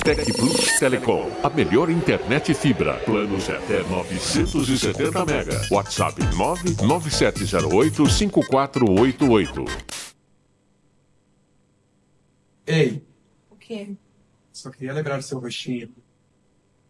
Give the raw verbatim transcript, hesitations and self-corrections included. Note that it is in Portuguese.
Tec Plus Telecom, a melhor internet fibra. Planos até novecentos e setenta mega. WhatsApp nove nove sete zero oito cinco quatro oito oito. Ei, O quê? só queria lembrar do seu rostinho.